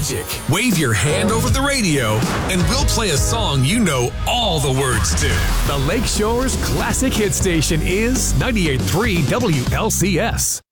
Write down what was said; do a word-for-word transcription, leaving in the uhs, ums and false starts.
magic. Wave your hand over the radio, and we'll play a song you know all the words to. The Lakeshore's classic hit station is ninety-eight point three W L C S.